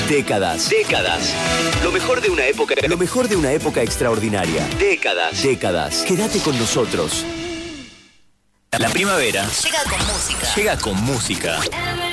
Décadas. Décadas. Lo mejor de una época. Lo mejor de una época extraordinaria. Décadas. Décadas. Quédate con nosotros. La primavera llega con música. llega con música.